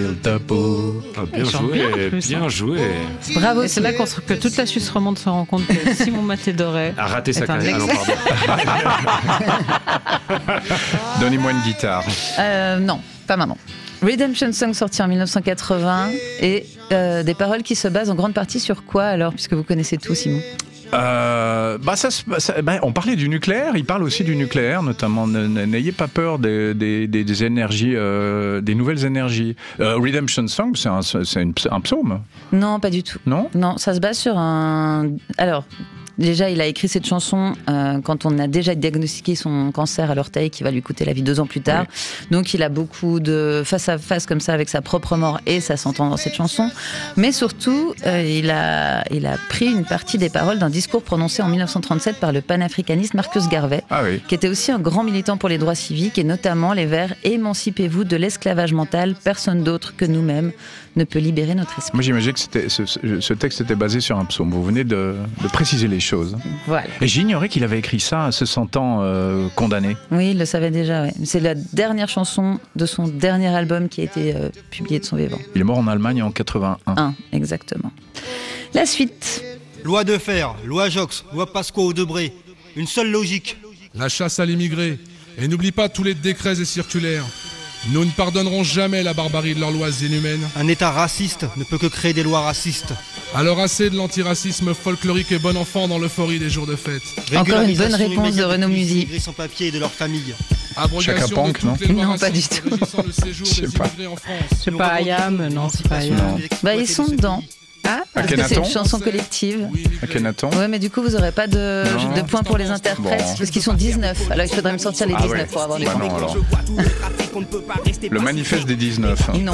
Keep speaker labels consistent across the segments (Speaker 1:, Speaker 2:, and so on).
Speaker 1: Bien joué, bien joué.
Speaker 2: Bravo.
Speaker 3: Et c'est là que toute la Suisse romande se rend compte que Simon Maté-Doré
Speaker 1: A raté sa
Speaker 3: est un
Speaker 1: carrière.
Speaker 4: Donnez-moi une guitare.
Speaker 2: Non, pas maintenant. Redemption Song sorti en 1980 et des paroles qui se basent en grande partie sur quoi alors, puisque vous connaissez tout, Simon?
Speaker 4: On parlait du nucléaire, il parle aussi du nucléaire, notamment n'ayez pas peur des énergies, des nouvelles énergies. Redemption Song, c'est un psaume.
Speaker 2: Non, pas du tout.
Speaker 4: Non,
Speaker 2: ça se base sur un... Alors, déjà, il a écrit cette chanson quand on a déjà diagnostiqué son cancer à l'orteil qui va lui coûter la vie 2 ans plus tard. Oui. Donc, il a beaucoup de face à face comme ça avec sa propre mort et ça s'entend dans cette chanson. Mais surtout, il a pris une partie des paroles d'un discours prononcé en 1937 par le panafricaniste Marcus Garvey, qui était aussi un grand militant pour les droits civiques et notamment les vers « Émancipez-vous de l'esclavage mental, personne d'autre que nous-mêmes ne peut libérer notre esprit ».
Speaker 4: Moi, j'imagine que ce texte était basé sur un psaume. Vous venez de préciser les choses.
Speaker 2: Voilà.
Speaker 4: Et j'ignorais qu'il avait écrit ça, se sentant condamné.
Speaker 2: Oui, il le savait déjà. Ouais. C'est la dernière chanson de son dernier album qui a été publié de son vivant.
Speaker 4: Il est mort en Allemagne en 81.
Speaker 2: Exactement. La suite.
Speaker 5: Loi de fer, loi Jox, loi Pasqua-Debré. Une seule logique.
Speaker 6: La chasse à l'immigré. Et n'oublie pas tous les décrets et circulaires. Nous ne pardonnerons jamais la barbarie de leurs lois inhumaines.
Speaker 5: Un État raciste ne peut que créer des lois racistes.
Speaker 6: Alors assez de l'antiracisme folklorique et bon enfant dans l'euphorie des jours de fête.
Speaker 2: Encore une bonne réponse de Renaud Musy.
Speaker 5: Sans papier et de leur famille.
Speaker 4: Chaka Ponk, non ?
Speaker 2: Non, pas du tout.
Speaker 4: Je sais pas.
Speaker 3: C'est pas Ayam, non, c'est pas Ayam.
Speaker 2: Ils sont dedans. Ah, parce que c'est une chanson collective.
Speaker 4: Akhenaton.
Speaker 2: Ouais, mais du coup, vous n'aurez pas de points pour les interprètes, parce qu'ils sont 19. Alors, il faudrait me sortir les 19 pour avoir les points.
Speaker 4: Non, alors. Le manifeste des 19.
Speaker 2: Non.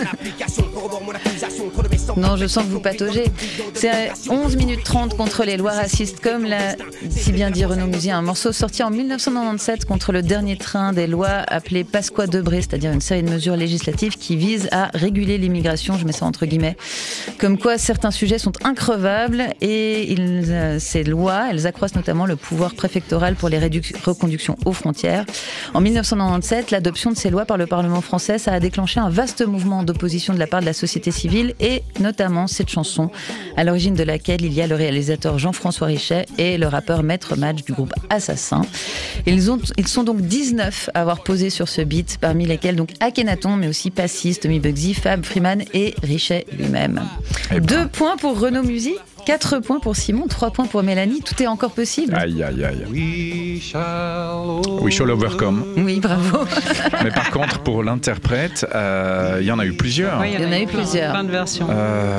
Speaker 2: Non, je sens que vous pataugez. C'est 11 minutes 30 contre les lois racistes, comme l'a si bien dit Renaud Musy, un morceau sorti en 1997 contre le dernier train des lois appelé Pasqua-Debré, c'est-à-dire une série de mesures législatives qui visent à réguler l'immigration, je mets ça entre guillemets, comme quoi certains sujets sont increvables et ces lois, elles accroissent notamment le pouvoir préfectoral pour les reconductions aux frontières. En 1997, l'adoption de ces lois par le Parlement français, ça a déclenché un vaste mouvement d'opposition de la part de la société civile et notamment cette chanson, à l'origine de laquelle il y a le réalisateur Jean-François Richet et le rappeur Maître Match du groupe Assassin. Ils sont donc 19 à avoir posé sur ce beat, parmi lesquels donc Akhenaton, mais aussi Passis, Tommy Bugsy, Fab, Freeman et Richet lui-même. 2 points pour Renaud Musy, 4 points pour Simon, 3 points pour Mélanie. Tout est encore possible.
Speaker 4: Aïe, aïe, aïe. We shall overcome.
Speaker 2: Oui, bravo.
Speaker 4: Mais par contre, pour l'interprète, il y en a eu plusieurs.
Speaker 3: Oui,
Speaker 2: il y en a eu plusieurs.
Speaker 3: Plein de versions.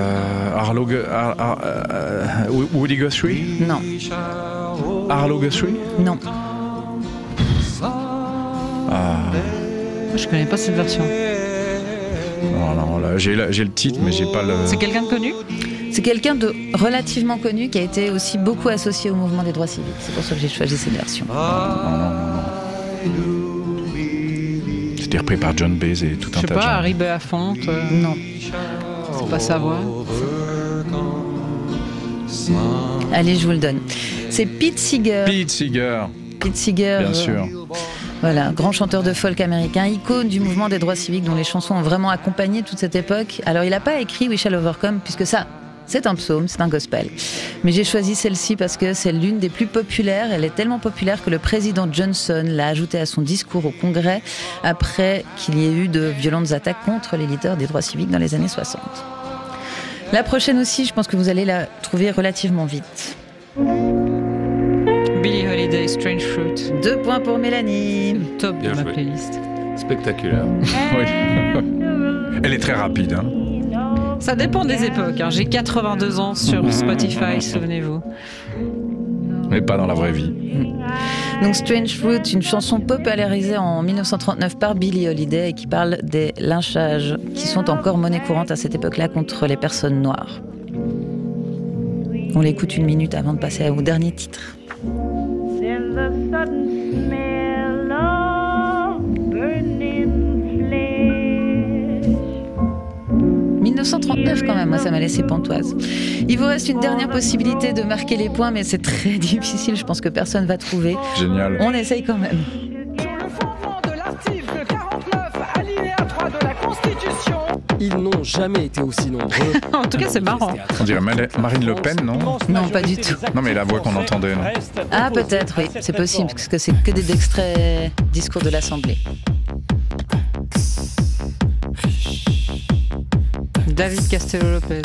Speaker 4: Woody Guthrie ?
Speaker 2: Non.
Speaker 4: Arlo Guthrie ?
Speaker 2: Non.
Speaker 3: Je connais pas cette version.
Speaker 4: Non, là, j'ai le titre, mais j'ai pas le...
Speaker 3: C'est quelqu'un de connu ?
Speaker 2: C'est quelqu'un de relativement connu qui a été aussi beaucoup associé au mouvement des droits civiques. C'est pour ça que j'ai choisi cette version.
Speaker 4: Non. C'était repris par John Baez et tout un tas de gens.
Speaker 3: Je sais pas, Harry Belafonte.
Speaker 2: Non.
Speaker 3: C'est pas sa voix.
Speaker 2: Allez, je vous le donne. C'est Pete Seeger.
Speaker 4: Pete Seeger.
Speaker 2: Bien
Speaker 4: sûr.
Speaker 2: Voilà, grand chanteur de folk américain, icône du mouvement des droits civiques dont les chansons ont vraiment accompagné toute cette époque. Alors, il n'a pas écrit We Shall Overcome, puisque ça, c'est un psaume, c'est un gospel. Mais j'ai choisi celle-ci parce que c'est l'une des plus populaires. Elle est tellement populaire que le président Johnson l'a ajoutée à son discours au Congrès après qu'il y ait eu de violentes attaques contre les leaders des droits civiques dans les années 60. La prochaine aussi, je pense que vous allez la trouver relativement vite.
Speaker 3: Billie Holiday, Strange Fruit.
Speaker 2: 2 points pour Mélanie.
Speaker 3: C'est le top de ma playlist.
Speaker 1: Spectaculaire.
Speaker 4: Oui. Elle est très rapide. Hein.
Speaker 3: Ça dépend des époques. J'ai 82 ans sur Spotify, souvenez-vous.
Speaker 4: Mais pas dans la vraie vie.
Speaker 2: Donc Strange Fruit, une chanson popularisée en 1939 par Billie Holiday et qui parle des lynchages qui sont encore monnaie courante à cette époque-là contre les personnes noires. On l'écoute 1 minute avant de passer au dernier titre. 1939 quand même, moi ça m'a laissé pantoise. Il vous reste une dernière possibilité de marquer les points, mais c'est très difficile, je pense que personne va trouver.
Speaker 4: Génial.
Speaker 2: On essaye quand même.
Speaker 7: Sur le fondement de l'article 49, alinéa 3 de la Constitution, Ils n'ont jamais été aussi nombreux.
Speaker 3: En tout cas, c'est marrant.
Speaker 4: On dirait Marine Le Pen, non ?
Speaker 2: Non, pas du tout.
Speaker 4: Non, mais la voix qu'on entendait, non ?
Speaker 2: Ah, peut-être, oui, c'est possible, parce que c'est que des extraits discours de l'Assemblée.
Speaker 3: David Castello-Lopez.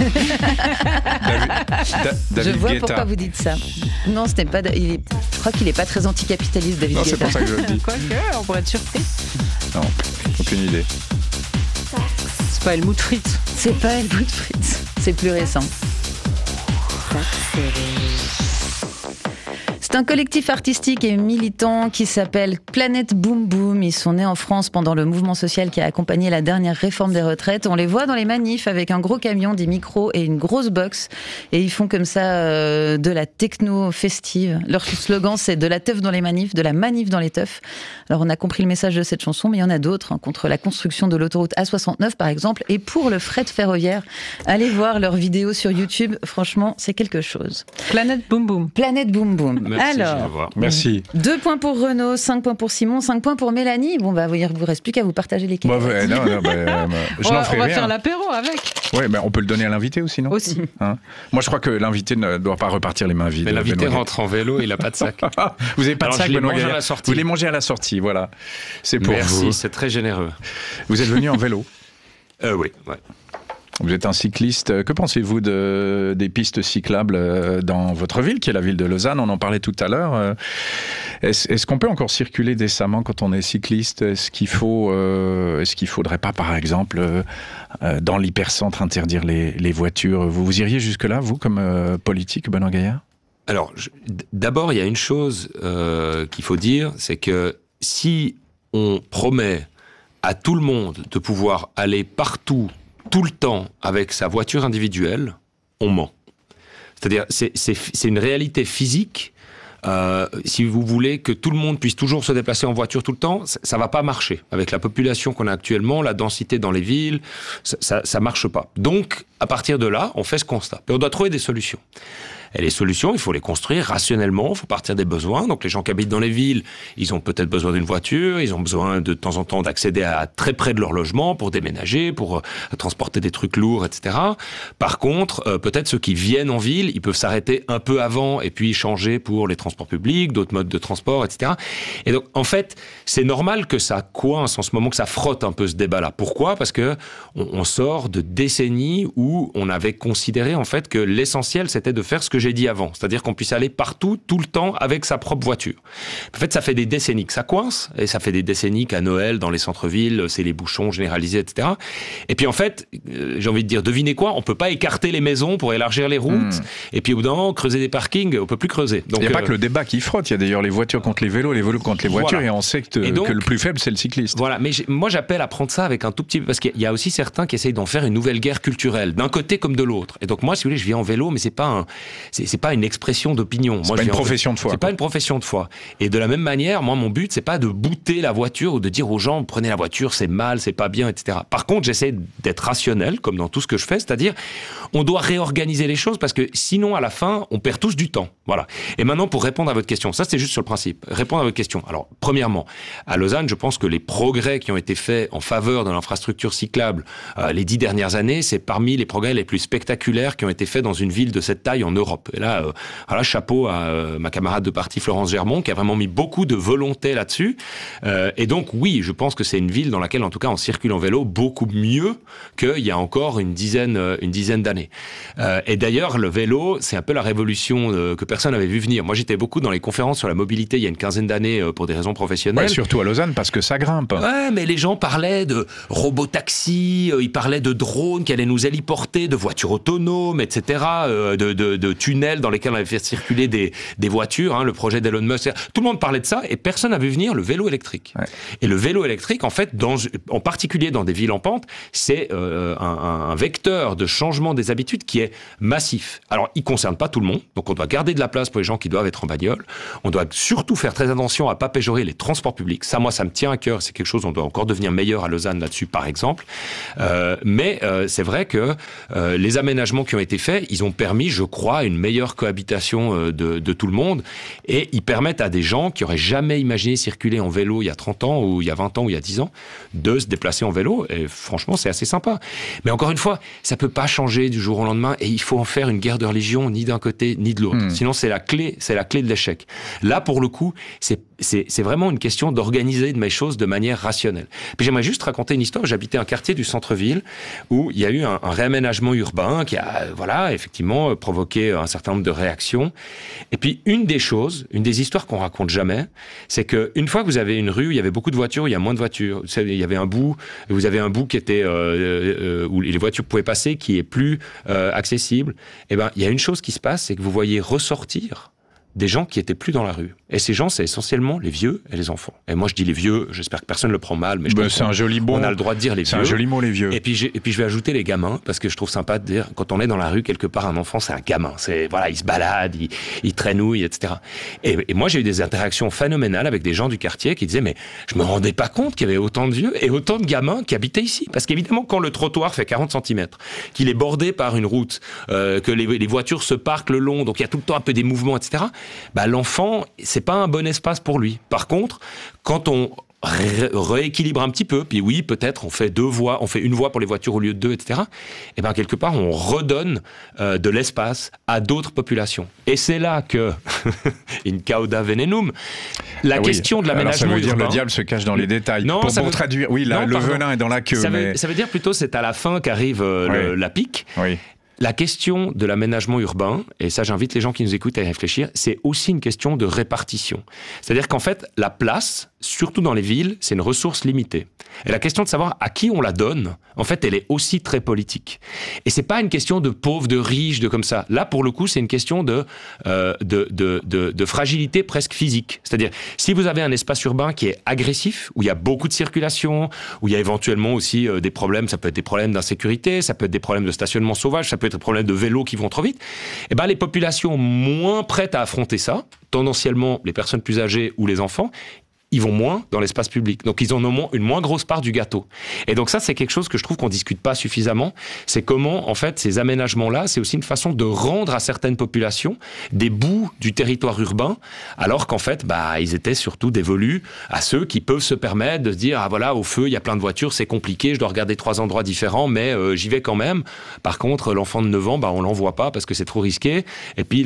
Speaker 4: David
Speaker 2: Je vois
Speaker 4: Guetta.
Speaker 2: pourquoi vous dites ça. Non, ce n'est pas. Je crois qu'il n'est pas très anticapitaliste, David
Speaker 4: Non, c'est
Speaker 2: Guetta.
Speaker 4: pour ça que je le dis.
Speaker 3: Quoique, on pourrait être surpris.
Speaker 4: Non, aucune idée.
Speaker 3: C'est pas Helmut Fritz.
Speaker 2: C'est pas Helmut Fritz, c'est plus récent. C'est un collectif artistique et militant qui s'appelle Planète Boom Boom. Ils sont nés en France pendant le mouvement social qui a accompagné la dernière réforme des retraites. On les voit dans les manifs avec un gros camion, des micros et une grosse box. Et ils font comme ça de la techno festive. Leur slogan, c'est de la teuf dans les manifs, de la manif dans les teufs. Alors on a compris le message de cette chanson, mais il y en a d'autres, hein, contre la construction de l'autoroute A69 par exemple, et pour le fret ferroviaire. Allez voir leurs vidéos sur YouTube, franchement, c'est quelque chose.
Speaker 3: Planète Boom Boom.
Speaker 2: Planète Boom Boom.
Speaker 1: Merci, je vais
Speaker 2: Alors,
Speaker 1: voir.
Speaker 4: Merci.
Speaker 2: 2 points pour Renaud, 5 points pour Simon, 5 points pour Mélanie. Bon, bah, il vous reste plus qu'à vous partager les
Speaker 4: Bah,
Speaker 2: cacahuètes.
Speaker 4: non, je n'en ferai
Speaker 3: On va
Speaker 4: rien.
Speaker 3: faire l'apéro avec.
Speaker 4: Ouais, mais on peut le donner à l'invité aussi, non ?
Speaker 3: Aussi.
Speaker 4: Hein ? Moi, je crois que l'invité ne doit pas repartir les mains vides.
Speaker 1: Mais l'invité
Speaker 4: Benoît
Speaker 1: rentre en vélo, il n'a pas de sac.
Speaker 4: Gaillard. Vous n'avez pas
Speaker 1: Alors,
Speaker 4: de sac,
Speaker 1: je l'ai
Speaker 4: Benoît
Speaker 1: mangé à
Speaker 4: Gaillard.
Speaker 1: la sortie.
Speaker 4: Vous les mangez à la sortie, voilà. C'est pour
Speaker 1: Merci,
Speaker 4: vous.
Speaker 1: c'est très généreux.
Speaker 4: Vous êtes venu en vélo.
Speaker 1: Oui, ouais.
Speaker 4: Vous êtes un cycliste. Que pensez-vous des pistes cyclables dans votre ville, qui est la ville de Lausanne ? On en parlait tout à l'heure. Est-ce qu'on peut encore circuler décemment quand on est cycliste ? Est-ce qu'il faudrait pas, par exemple, dans l'hypercentre, interdire les voitures ? Vous iriez jusque-là, vous, comme politique, Benoît Gaillard ?
Speaker 1: Alors, d'abord, il y a une chose qu'il faut dire, c'est que si on promet à tout le monde de pouvoir aller partout, tout le temps, avec sa voiture individuelle, on ment. C'est-à-dire, c'est une réalité physique. Si vous voulez que tout le monde puisse toujours se déplacer en voiture tout le temps, ça va pas marcher. Avec la population qu'on a actuellement, la densité dans les villes, ça marche pas. Donc, à partir de là, on fait ce constat. Et on doit trouver des solutions. Et les solutions, il faut les construire rationnellement, il faut partir des besoins. Donc les gens qui habitent dans les villes, ils ont peut-être besoin d'une voiture, ils ont besoin de temps en temps d'accéder à très près de leur logement pour déménager, pour transporter des trucs lourds, etc. Par contre, peut-être ceux qui viennent en ville, ils peuvent s'arrêter un peu avant et puis changer pour les transports publics, d'autres modes de transport, etc. Et donc, en fait, c'est normal que ça coince en ce moment, que ça frotte un peu ce débat-là. Pourquoi ? Parce que on sort de décennies où on avait considéré en fait que l'essentiel, c'était de faire ce que j'ai dit avant, c'est-à-dire qu'on puisse aller partout, tout le temps, avec sa propre voiture. En fait, ça fait des décennies que ça coince, et ça fait des décennies qu'à Noël, dans les centres-villes, c'est les bouchons généralisés, etc. Et puis en fait, j'ai envie de dire, devinez quoi ? On peut pas écarter les maisons pour élargir les routes, et puis au bout d'un moment, creuser des parkings, on peut plus creuser. Donc,
Speaker 4: il n'y a pas que le débat qui frotte, il y a d'ailleurs les voitures contre les vélos contre les voitures,
Speaker 1: voilà.
Speaker 4: Et on sait que le plus faible, c'est le cycliste.
Speaker 1: Voilà, mais moi j'appelle à prendre ça avec un tout petit peu, parce qu'il y a aussi certains qui essayent d'en faire une nouvelle guerre culturelle, d'un côté comme de l'autre. Et donc moi, si vous voulez, je viens en vélo, mais c'est pas une expression d'opinion.
Speaker 4: C'est pas une profession de foi.
Speaker 1: C'est pas une profession de foi. Et de la même manière, moi, mon but, c'est pas de bouter la voiture ou de dire aux gens, prenez la voiture, c'est mal, c'est pas bien, etc. Par contre, j'essaie d'être rationnel, comme dans tout ce que je fais, c'est-à-dire, on doit réorganiser les choses parce que sinon, à la fin, on perd tous du temps. Voilà. Et maintenant, pour répondre à votre question, ça, c'est juste sur le principe. Répondre à votre question. Alors, premièrement, à Lausanne, je pense que les progrès qui ont été faits en faveur de l'infrastructure cyclable les 10 dernières années, c'est parmi les progrès les plus spectaculaires qui ont été faits dans une ville de cette taille en Europe. Et là, voilà, chapeau à ma camarade de parti Florence Germont qui a vraiment mis beaucoup de volonté là-dessus. Et donc oui, je pense que c'est une ville dans laquelle en tout cas on circule en vélo beaucoup mieux qu'il y a encore une dizaine d'années. Et d'ailleurs le vélo, c'est un peu la révolution que personne n'avait vu venir. Moi j'étais beaucoup dans les conférences sur la mobilité il y a une quinzaine d'années pour des raisons professionnelles.
Speaker 4: Ouais, surtout à Lausanne parce que ça grimpe.
Speaker 1: Ouais, mais les gens parlaient de robotaxi, ils parlaient de drones qui allaient nous héliporter, de voitures autonomes, etc., de tunnels dans lesquels on avait fait circuler des voitures, hein, le projet d'Elon Musk. Tout le monde parlait de ça et personne n'a vu venir le vélo électrique. Ouais. Et le vélo électrique, en fait, en particulier dans des villes en pente, c'est un vecteur de changement des habitudes qui est massif. Alors, il ne concerne pas tout le monde, donc on doit garder de la place pour les gens qui doivent être en bagnole. On doit surtout faire très attention à ne pas péjorer les transports publics. Ça, moi, ça me tient à cœur. C'est quelque chose, on doit encore devenir meilleur à Lausanne là-dessus, par exemple. Mais c'est vrai que les aménagements qui ont été faits, ils ont permis, je crois, une une meilleure cohabitation de tout le monde. Et ils permettent à des gens qui auraient jamais imaginé circuler en vélo il y a 30 ans, ou il y a 20 ans, ou il y a 10 ans, de se déplacer en vélo. Et franchement, c'est assez sympa. Mais encore une fois, ça peut pas changer du jour au lendemain, et il faut en faire une guerre de religion, ni d'un côté, ni de l'autre. Sinon, c'est la clé de l'échec. Là, pour le coup, c'est vraiment une question d'organiser mes choses de manière rationnelle. Puis j'aimerais juste raconter une histoire. J'habitais un quartier du centre-ville où il y a eu un réaménagement urbain qui a, effectivement, provoqué un certain nombre de réactions. Et puis, une des histoires qu'on raconte jamais, c'est que une fois que vous avez une rue où il y avait beaucoup de voitures, il y a moins de voitures. Vous savez, vous avez un bout qui était où les voitures pouvaient passer, qui est plus accessible. Eh ben, il y a une chose qui se passe, c'est que vous voyez ressortir des gens qui étaient plus dans la rue. Et ces gens, c'est essentiellement les vieux et les enfants. Et moi, je dis les vieux, j'espère que personne ne le prend mal, mais
Speaker 4: c'est un joli mot.
Speaker 1: On a le droit de dire les vieux.
Speaker 4: C'est un joli mot, les vieux.
Speaker 1: Et puis je vais ajouter les gamins, parce que je trouve sympa de dire, quand on est dans la rue, quelque part, un enfant, c'est un gamin. Il se balade, il traînouille, etc. Et moi, j'ai eu des interactions phénoménales avec des gens du quartier qui disaient, mais je me rendais pas compte qu'il y avait autant de vieux et autant de gamins qui habitaient ici. Parce qu'évidemment, quand le trottoir fait 40 cm, qu'il est bordé par une route, que les voitures se parquent le long, donc il y a tout le temps un peu des mouvements, etc., l'enfant, c'est pas un bon espace pour lui. Par contre, quand on rééquilibre un petit peu, puis oui, peut-être on fait une voie pour les voitures au lieu de deux, etc. Et bien quelque part, on redonne de l'espace à d'autres populations. Et c'est là que, in cauda venenum, la question de l'aménagement urbain...
Speaker 4: Ça veut dire le diable se cache dans les détails.
Speaker 1: Non,
Speaker 4: pour traduire, oui, le venin est dans la queue.
Speaker 1: Ça veut dire plutôt, c'est à la fin qu'arrive la pique.
Speaker 4: Oui.
Speaker 1: La question de l'aménagement urbain, et ça j'invite les gens qui nous écoutent à y réfléchir, c'est aussi une question de répartition. C'est-à-dire qu'en fait, la place, surtout dans les villes, c'est une ressource limitée. Et la question de savoir à qui on la donne, en fait, elle est aussi très politique. Et c'est pas une question de pauvres, de riches, de comme ça. Là, pour le coup, c'est une question de fragilité presque physique. C'est-à-dire, si vous avez un espace urbain qui est agressif, où il y a beaucoup de circulation, où il y a éventuellement aussi des problèmes, ça peut être des problèmes d'insécurité, ça peut être des problèmes de stationnement sauvage, ça peut être des problèmes de vélos qui vont trop vite, et ben les populations moins prêtes à affronter ça, tendanciellement les personnes plus âgées ou les enfants, ils vont moins dans l'espace public. Donc, ils en ont une moins grosse part du gâteau. Et donc, ça, c'est quelque chose que je trouve qu'on discute pas suffisamment. C'est comment, en fait, ces aménagements-là, c'est aussi une façon de rendre à certaines populations des bouts du territoire urbain, alors qu'en fait, ils étaient surtout dévolus à ceux qui peuvent se permettre de se dire, ah voilà, au feu, il y a plein de voitures, c'est compliqué, je dois regarder 3 endroits différents, mais j'y vais quand même. Par contre, l'enfant de 9 ans, on l'envoie pas parce que c'est trop risqué. Et puis,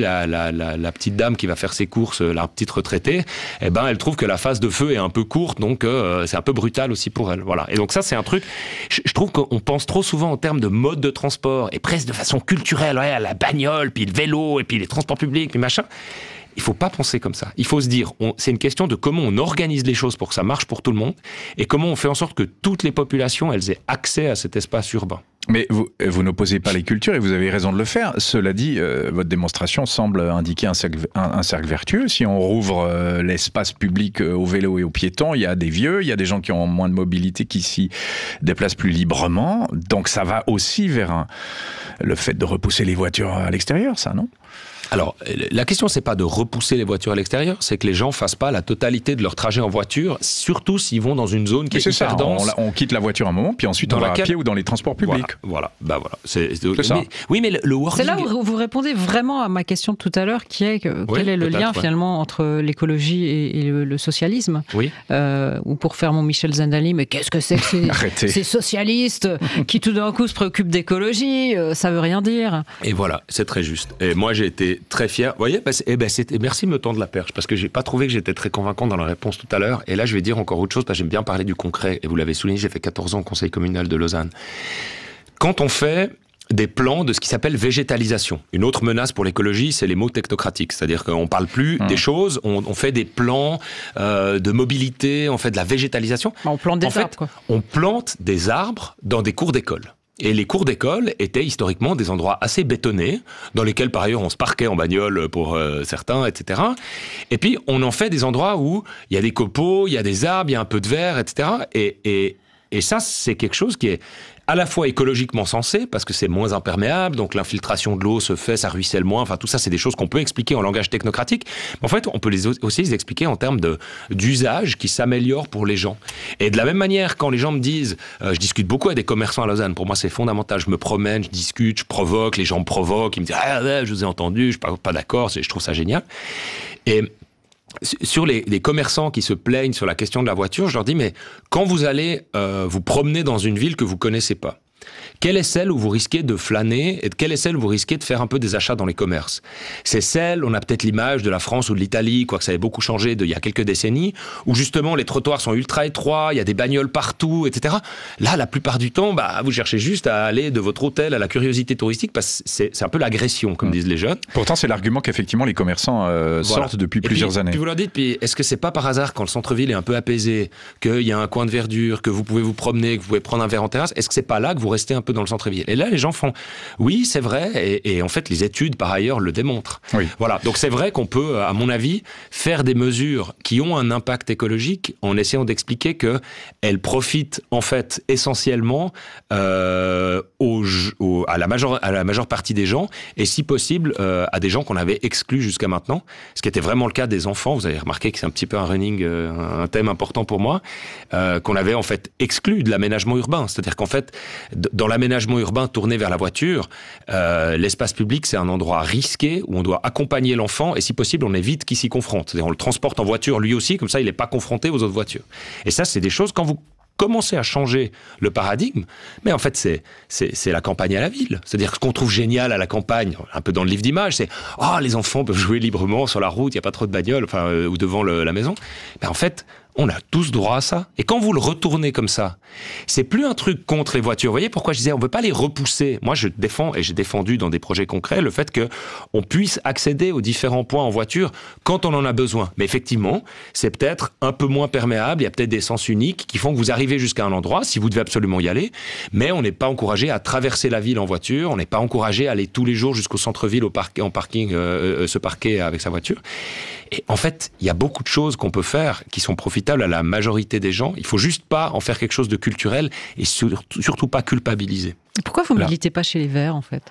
Speaker 1: la petite dame qui va faire ses courses, la petite retraitée, elle trouve que la phase de feu est un peu courte, donc c'est un peu brutal aussi pour elle. Voilà. Et donc ça, c'est un truc, je trouve qu'on pense trop souvent en termes de mode de transport, et presque de façon culturelle, à la bagnole, puis le vélo, et puis les transports publics, puis machin. Il faut pas penser comme ça. Il faut se dire, c'est une question de comment on organise les choses pour que ça marche pour tout le monde, et comment on fait en sorte que toutes les populations, elles aient accès à cet espace urbain.
Speaker 4: Mais vous n'opposez pas les cultures, et vous avez raison de le faire. Cela dit, votre démonstration semble indiquer un cercle vertueux. Si on rouvre l'espace public aux vélos et aux piétons, il y a des vieux, il y a des gens qui ont moins de mobilité qui s'y déplacent plus librement. Donc ça va aussi vers le fait de repousser les voitures à l'extérieur, ça, non ?
Speaker 1: Alors, la question, c'est pas de repousser les voitures à l'extérieur, c'est que les gens fassent pas la totalité de leur trajet en voiture, surtout s'ils vont dans une zone qui est hyper dense.
Speaker 4: On quitte la voiture un moment, puis ensuite on va à pied ou dans les transports publics.
Speaker 1: Voilà. C'est
Speaker 4: ça.
Speaker 1: Mais le wording...
Speaker 3: C'est là où vous répondez vraiment à ma question de tout à l'heure, qui est quel est le lien finalement entre l'écologie et le socialisme.
Speaker 1: Oui.
Speaker 3: Ou pour faire mon Michel Zandali, mais qu'est-ce que c'est que ces socialistes qui tout d'un coup se préoccupent d'écologie, ça veut rien dire.
Speaker 1: Et voilà, c'est très juste. Et moi, j'ai été très fier. Vous voyez, merci de me tendre la perche, parce que j'ai pas trouvé que j'étais très convaincant dans la réponse tout à l'heure. Et là, je vais dire encore autre chose, parce que j'aime bien parler du concret. Et vous l'avez souligné, j'ai fait 14 ans au conseil communal de Lausanne. Quand on fait des plans de ce qui s'appelle végétalisation. Une autre menace pour l'écologie, c'est les mots technocratiques. C'est-à-dire qu'on parle plus des choses, on fait des plans de mobilité, on fait de la végétalisation.
Speaker 3: On plante des arbres, quoi.
Speaker 1: On plante des arbres dans des cours d'école. Et les cours d'école étaient historiquement des endroits assez bétonnés, dans lesquels par ailleurs on se parquait en bagnole pour certains, etc. Et puis on en fait des endroits où il y a des copeaux, il y a des arbres, il y a un peu de verre, etc. Et ça, c'est quelque chose qui est à la fois écologiquement sensé, parce que c'est moins imperméable, donc l'infiltration de l'eau se fait, ça ruisselle moins, enfin tout ça c'est des choses qu'on peut expliquer en langage technocratique, mais en fait on peut aussi les expliquer en termes d'usage qui s'améliore pour les gens. Et de la même manière, quand les gens me disent, je discute beaucoup avec des commerçants à Lausanne, pour moi c'est fondamental, je me promène, je discute, je provoque, les gens me provoquent, ils me disent « Ah ouais, je vous ai entendu, je suis pas d'accord, je trouve ça génial ». Et sur les commerçants qui se plaignent sur la question de la voiture, je leur dis, mais quand vous allez vous promener dans une ville que vous connaissez pas, quelle est celle où vous risquez de flâner et quelle est celle où vous risquez de faire un peu des achats dans les commerces? C'est celle, on a peut-être l'image de la France ou de l'Italie, quoique ça avait beaucoup changé il y a quelques décennies, où justement les trottoirs sont ultra étroits, il y a des bagnoles partout, etc. Là, la plupart du temps, vous cherchez juste à aller de votre hôtel à la curiosité touristique, parce que c'est un peu l'agression, comme disent les jeunes.
Speaker 4: Pourtant, c'est l'argument qu'effectivement les commerçants sortent depuis plusieurs années.
Speaker 1: Puis vous leur dites, est-ce que c'est pas par hasard, quand le centre-ville est un peu apaisé, qu'il y a un coin de verdure, que vous pouvez vous promener, que vous pouvez prendre un verre en terrasse, est-ce que c'est pas là que vous restez un peu dans le centre-ville? Et là, les gens font, oui, c'est vrai, et en fait, les études, par ailleurs, le démontrent.
Speaker 4: Oui.
Speaker 1: Voilà. Donc, c'est vrai qu'on peut, à mon avis, faire des mesures qui ont un impact écologique en essayant d'expliquer qu'elles profitent, en fait, essentiellement à la majeure partie des gens, et si possible, à des gens qu'on avait exclus jusqu'à maintenant, ce qui était vraiment le cas des enfants. Vous avez remarqué que c'est un petit peu un thème important pour moi, qu'on avait, en fait, exclu de l'aménagement urbain. C'est-à-dire qu'en fait, dans l'aménagement urbain tourné vers la voiture, l'espace public, c'est un endroit risqué où on doit accompagner l'enfant et si possible, on évite qu'il s'y confronte. C'est-à-dire on le transporte en voiture lui aussi, comme ça, il n'est pas confronté aux autres voitures. Et ça, c'est des choses, quand vous commencez à changer le paradigme, mais en fait, c'est la campagne à la ville. C'est-à-dire ce qu'on trouve génial à la campagne, un peu dans le livre d'images, c'est « les enfants peuvent jouer librement sur la route, il n'y a pas trop de bagnoles, ou devant la maison. » Mais en fait, on a tous droit à ça. Et quand vous le retournez comme ça, c'est plus un truc contre les voitures. Vous voyez pourquoi je disais, on ne veut pas les repousser. Moi, je défends, et j'ai défendu dans des projets concrets, le fait qu'on puisse accéder aux différents points en voiture quand on en a besoin. Mais effectivement, c'est peut-être un peu moins perméable. Il y a peut-être des sens uniques qui font que vous arrivez jusqu'à un endroit, si vous devez absolument y aller. Mais on n'est pas encouragé à traverser la ville en voiture. On n'est pas encouragé à aller tous les jours jusqu'au centre-ville en parking, se parquer avec sa voiture. Et en fait, il y a beaucoup de choses qu'on peut faire qui sont profitables à la majorité des gens. Il faut juste pas en faire quelque chose de culturel et surtout pas culpabiliser.
Speaker 3: Pourquoi vous ne militez pas chez les Verts, en fait ?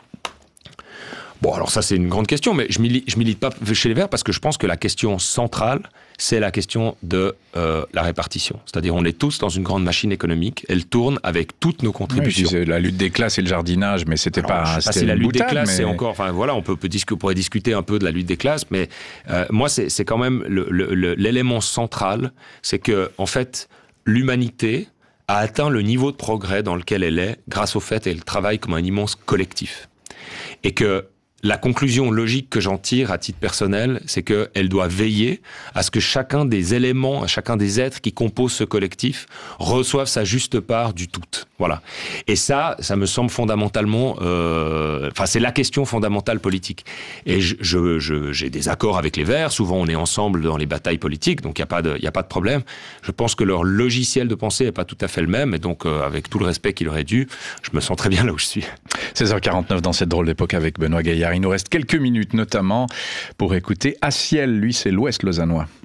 Speaker 1: Bon, alors ça, c'est une grande question, mais je milite pas chez les Verts parce que je pense que la question centrale, c'est la question de la répartition. C'est-à-dire, on est tous dans une grande machine économique. Elle tourne avec toutes nos contributions.
Speaker 4: Oui, la lutte des classes et le jardinage, mais c'était
Speaker 1: alors,
Speaker 4: pas...
Speaker 1: Je sais pas si la lutte des classes, c'est encore... Enfin, voilà, on pourrait discuter un peu de la lutte des classes, mais moi, c'est quand même l'élément central, c'est que, en fait, l'humanité a atteint le niveau de progrès dans lequel elle est grâce au fait qu'elle travaille comme un immense collectif. Et que la conclusion logique que j'en tire à titre personnel, c'est qu'elle doit veiller à ce que chacun des éléments, chacun des êtres qui composent ce collectif reçoive sa juste part du tout. Voilà. Et ça me semble fondamentalement... c'est la question fondamentale politique. Et j'ai des accords avec les Verts. Souvent, on est ensemble dans les batailles politiques, donc il n'y a pas de problème. Je pense que leur logiciel de pensée n'est pas tout à fait le même. Et donc, avec tout le respect qu'il aurait dû, je me sens très bien là où je suis.
Speaker 4: 16h49 dans cette drôle d'époque avec Benoît Gaillard. Il nous reste quelques minutes, notamment pour écouter Aciel. Lui, c'est l'Ouest lausannois.